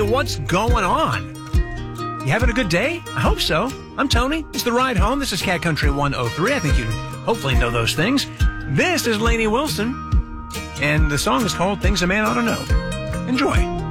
what's going on. You having a good day? I hope so. I'm Tony. It's The Ride Home. This is Cat Country 103. I think you hopefully know those things. This is Lainey Wilson, and the song is called Things a Man Ought to Know. Enjoy.